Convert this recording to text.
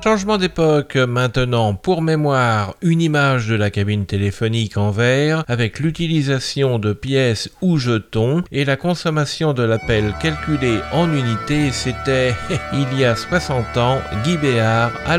Changement d'époque maintenant, pour mémoire, une image de la cabine téléphonique en verre avec l'utilisation de pièces ou jetons et la consommation de l'appel calculé en unités, c'était il y a 60 ans. Guy Béard, allô ?